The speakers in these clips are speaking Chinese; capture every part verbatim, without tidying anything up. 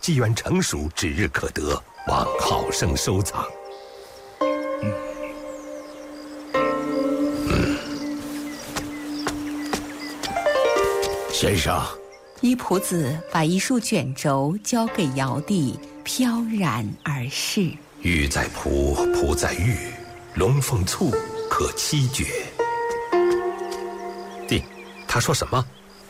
机缘成熟，指日可得，望好生收藏。嗯嗯，先生。 伊仆子把一束卷轴交给尧帝，飘然而逝。 玉在仆，仆在玉，龙凤簇，可七绝。弟，他说什么？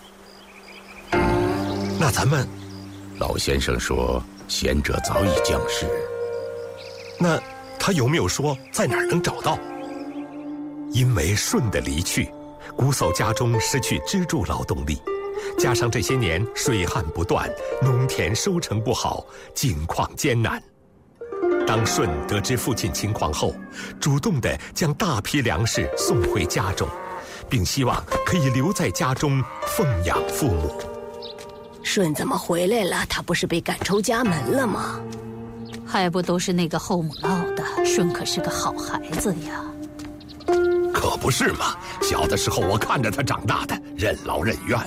那咱们…… 老先生说，贤者早已降世。 那他有没有说在哪儿能找到？因为舜的离去，瞽叟家中失去支柱劳动力。加上这些年水旱不断，农田收成不好，境况艰难。当舜得知父亲情况后，主动地将大批粮食送回家中，并希望可以留在家中奉养父母。 舜怎么回来了？他不是被赶出家门了吗？ 还不都是那个后母闹的？舜可是个好孩子呀。 可不是嘛，小的时候我看着他长大的，任劳任怨。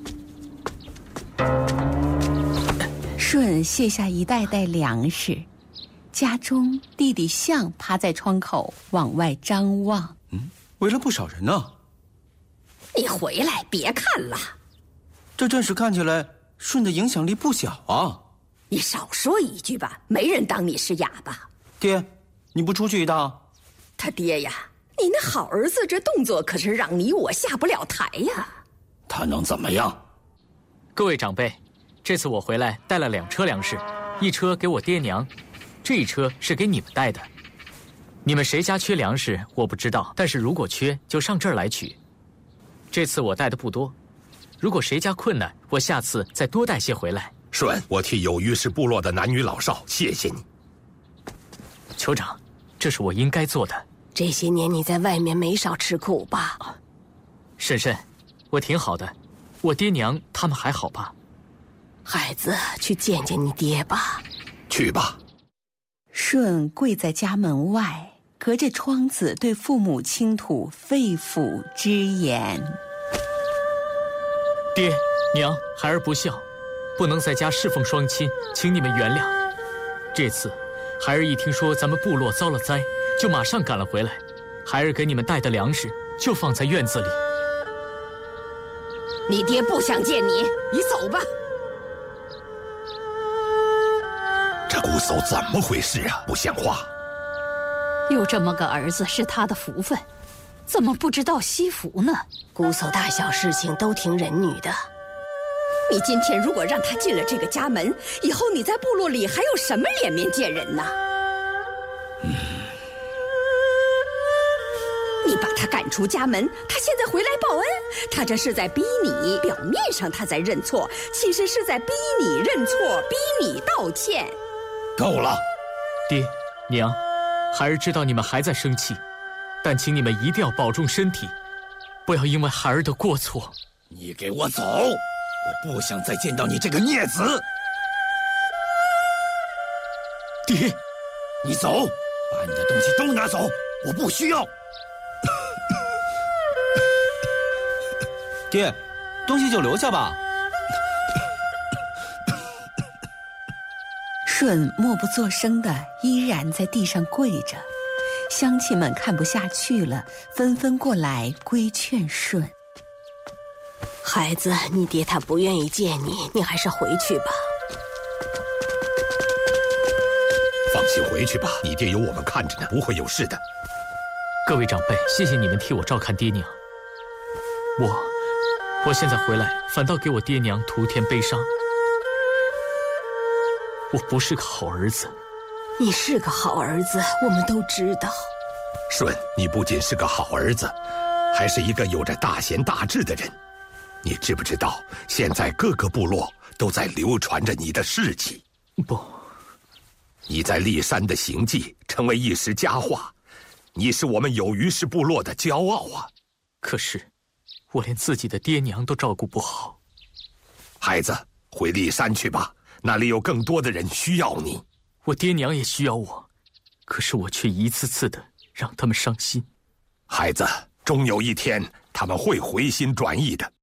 舜卸下一袋袋粮食，家中弟弟象趴在窗口往外张望。 嗯，围了不少人呢。 你回来，别看了。 这阵势看起来，舜的影响力不小啊。 你少说一句吧，没人当你是哑巴。 爹，你不出去一趟？ 他爹呀，你那好儿子这动作可是让你我下不了台呀。 他能怎么样？ 各位长辈，这次我回来带了两车粮食，一车给我爹娘，这一车是给你们带的。你们谁家缺粮食我不知道，但是如果缺就上这儿来取。这次我带的不多，如果谁家困难，我下次再多带些回来。 舜，我替有虞氏部落的男女老少谢谢你。 酋长，这是我应该做的。 这些年你在外面没少吃苦吧？ 婶婶，我挺好的，我爹娘他们还好吧？ 孩子，去见见你爹吧。 去吧。 舜跪在家门外，隔着窗子对父母倾吐肺腑之言。 爹娘，孩儿不孝，不能在家侍奉双亲，请你们原谅。这次孩儿一听说咱们部落遭了灾，就马上赶了回来。孩儿给你们带的粮食就放在院子里。 你爹不想见你，你走吧。 这瞽叟怎么回事啊？不像话！ 有这么个儿子是他的福分，怎么不知道惜福呢？ 瞽叟大小事情都听人女的。你今天如果让他进了这个家门，以后你在部落里还有什么脸面见人呢？嗯，你把他赶出家门，他现在回来报恩，他这是在逼你。表面上他在认错，其实是在逼你认错，逼你道歉。 够了， 爹娘，孩儿知道你们还在生气，但请你们一定要保重身体，不要因为孩儿的过错。 你给我走！我不想再见到你这个孽子。 爹， 你走，把你的东西都拿走，我不需要。 爹，东西就留下吧。 舜默不作声的依然在地上跪着，乡亲们看不下去了，纷纷过来规劝舜。 孩子，你爹他不愿意见你，你还是回去吧。 放心回去吧，你爹有我们看着呢，不会有事的。 各位长辈，谢谢你们替我照看爹娘。我，我现在回来，反倒给我爹娘徒添悲伤。我不是个好儿子。 你是个好儿子，我们都知道。 舜，你不仅是个好儿子，还是一个有着大贤大智的人。你知不知道，现在各个部落都在流传着你的事迹？ 不， 你在骊山的行迹成为一时佳话，你是我们有虞氏部落的骄傲啊！ 可是，我连自己的爹娘都照顾不好。 孩子，回骊山去吧，那里有更多的人需要你。 我爹娘也需要我，可是我却一次次的让他们伤心。 孩子，终有一天他们会回心转意的。